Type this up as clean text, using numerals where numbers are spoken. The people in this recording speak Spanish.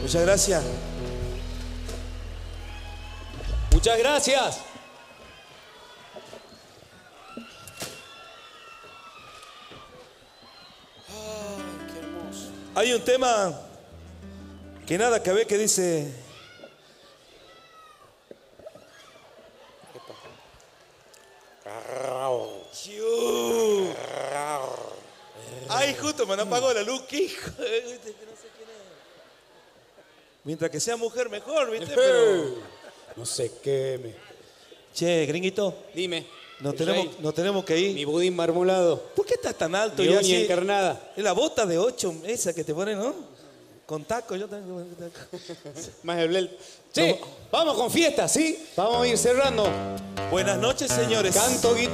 Muchas gracias. Muchas gracias. Ay, qué hermoso. Hay un tema que nada que ver que dice... Ay, justo me apagó la luz, qué hijo de... No sé quién es. Mientras que sea mujer mejor, ¿viste? Pero... No se queme. Che, gringuito. Dime. Nos tenemos que ir. Mi budín marmolado. ¿Por qué estás tan alto? Mi Ya uña encarnada. Es la bota de 8, esa que te ponen, ¿no? Con taco, yo tengo taco. Más el blel. Che, vamos con fiesta, ¿sí? Vamos a ir cerrando. Buenas noches, señores. Canto, guitarra.